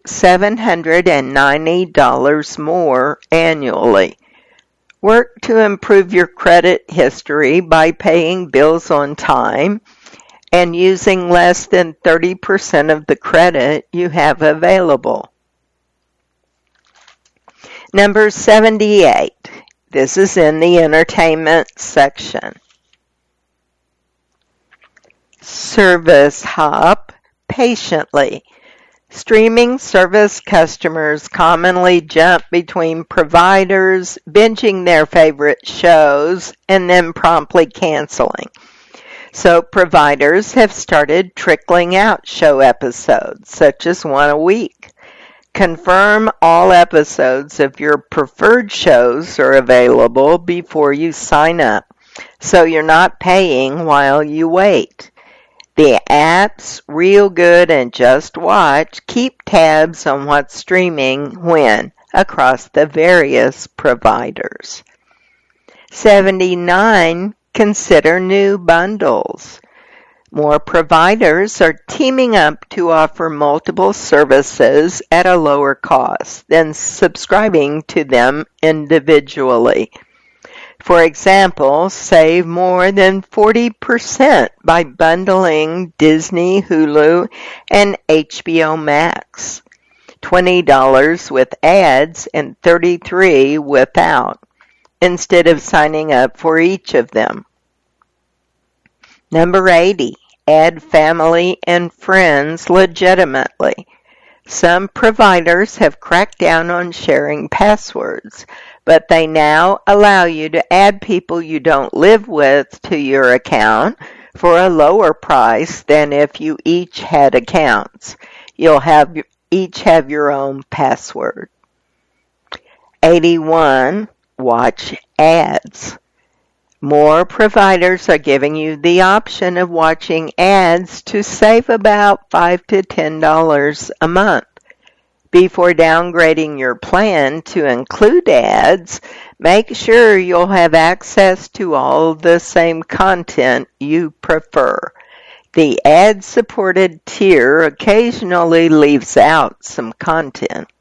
$790 more annually. Work to improve your credit history by paying bills on time and using less than 30% of the credit you have available. Number 78. This is in the entertainment section. Service hop patiently. Streaming service customers commonly jump between providers, binging their favorite shows, and then promptly canceling. So providers have started trickling out show episodes, such as one a week. Confirm all episodes of your preferred shows are available before you sign up, so you're not paying while you wait. The apps Real Good and Just Watch keep tabs on what's streaming when across the various providers. 79. Consider new bundles. More providers are teaming up to offer multiple services at a lower cost than subscribing to them individually. For example, save more than 40% by bundling Disney, Hulu, and HBO Max. $20 with ads and $33 without, instead of signing up for each of them. Number 80. Add family and friends legitimately. Some providers have cracked down on sharing passwords, but they now allow you to add people you don't live with to your account for a lower price than if you each had accounts. You'll each have your own password. 81. Watch ads. More providers are giving you the option of watching ads to save about $5 to $10 a month. Before downgrading your plan to include ads, make sure you'll have access to all the same content you prefer. The ad-supported tier occasionally leaves out some content.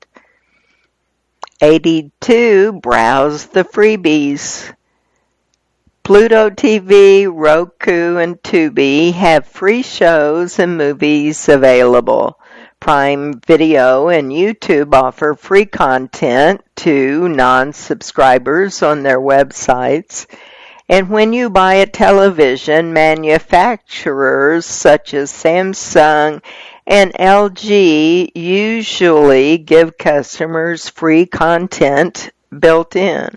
82. Browse the freebies. Pluto TV, Roku, and Tubi have free shows and movies available. Prime Video and YouTube offer free content to non-subscribers on their websites. And when you buy a television, manufacturers such as Samsung and LG usually give customers free content built in.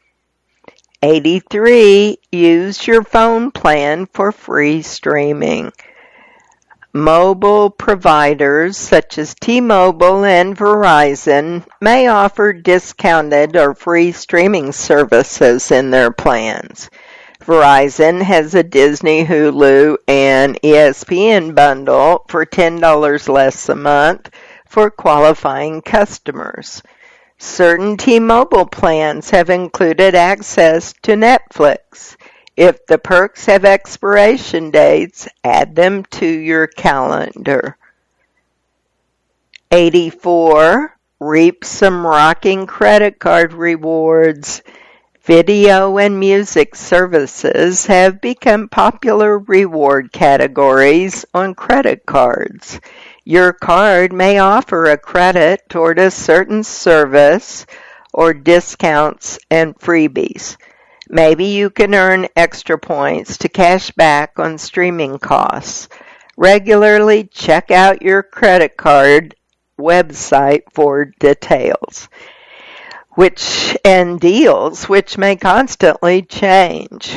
83. Use your phone plan for free streaming. Mobile providers such as T-Mobile and Verizon may offer discounted or free streaming services in their plans. Verizon has a Disney, Hulu, and ESPN bundle for $10 less a month for qualifying customers. Certain T-Mobile plans have included access to Netflix. If the perks have expiration dates, add them to your calendar. 84. Reap some rocking credit card rewards. Video and music services have become popular reward categories on credit cards. Your card may offer a credit toward a certain service or discounts and freebies. Maybe you can earn extra points to cash back on streaming costs. Regularly check out your credit card website for details and deals which may constantly change.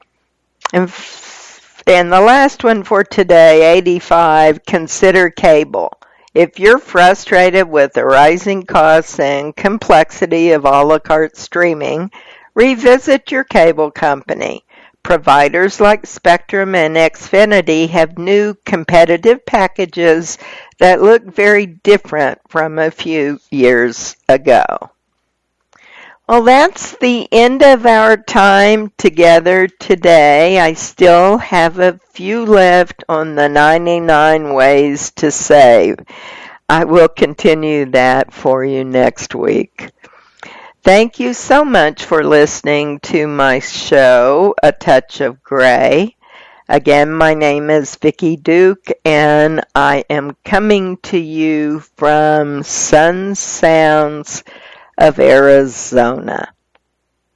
And the last one for today, 85, consider cable. If you're frustrated with the rising costs and complexity of a la carte streaming, revisit your cable company. Providers like Spectrum and Xfinity have new competitive packages that look very different from a few years ago. Well, that's the end of our time together today. I still have a few left on the 99 ways to save. I will continue that for you next week. Thank you so much for listening to my show, A Touch of Gray. Again, my name is Vicki Duke, and I am coming to you from Sun Sounds of Arizona.